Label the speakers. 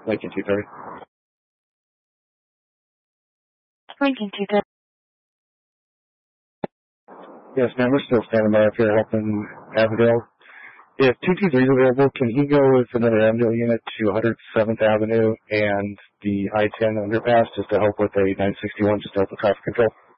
Speaker 1: Lincoln 230.
Speaker 2: Lincoln 230.
Speaker 1: Yes, ma'am, we're still standing by up here helping Avondale. If 223 is available, can he go with another Avondale unit to 107th Avenue and the I-10 underpass just to help with a 961, just to help with traffic control?